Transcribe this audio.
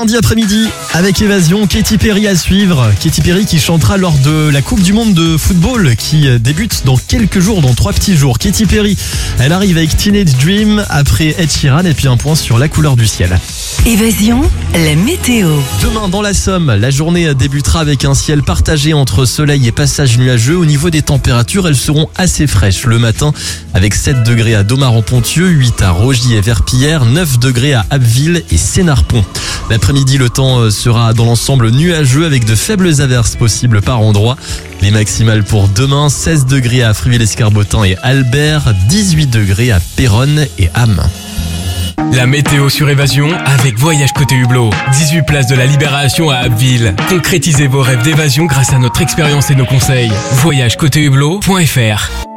lundi après-midi avec Évasion, Katy Perry à suivre. Katy Perry qui chantera lors de la Coupe du Monde de football qui débute dans quelques jours, dans 3 petits jours. Katy Perry, elle arrive avec Teenage Dream après Ed Sheeran et puis un point sur la couleur du ciel. Évasion, la météo. Demain dans la Somme, la journée débutera avec un ciel partagé entre soleil et passage nuageux. Au niveau des températures, elles seront assez fraîches le matin avec 7 degrés à Domare-en-Ponthieu, 8 à Rogy et Verpillière, 9 degrés à Abbeville et Sénarpont. L'après-midi, le temps sera dans l'ensemble nuageux avec de faibles averses possibles par endroits. Les maximales pour demain, 16 degrés à Fruvier-l'Escarbotin et Albert, 18 degrés à Péronne et Ham. La météo sur Évasion avec Voyage Côté Hublot. 18 places de la Libération à Abbeville. Concrétisez vos rêves d'évasion grâce à notre expérience et nos conseils. voyagecotéhublot.fr